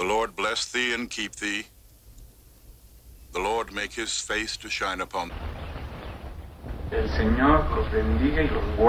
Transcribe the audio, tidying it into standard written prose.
The Lord bless thee and keep thee. The Lord make his face to shine upon thee. El Señor los bendiga y los guarde.